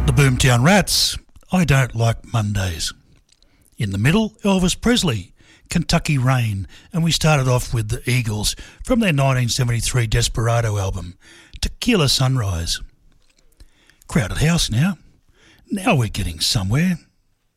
Boomtown Rats, I Don't Like Mondays. In the middle, Elvis Presley, Kentucky Rain, and we started off with the Eagles from their 1973 Desperado album, Tequila Sunrise. Crowded House now. Now we're getting somewhere.